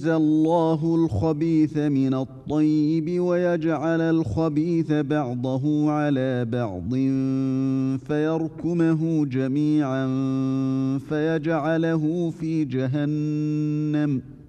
ليميز الله الخبيث من الطيب ويجعل الخبيث بعضه على بعض فيركمه جميعا فيجعله في جهنم